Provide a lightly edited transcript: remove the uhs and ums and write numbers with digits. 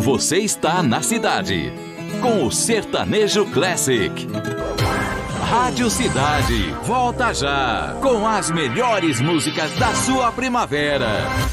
Você está na cidade, com o Sertanejo Classic. Rádio Cidade, volta já, com as melhores músicas da sua primavera.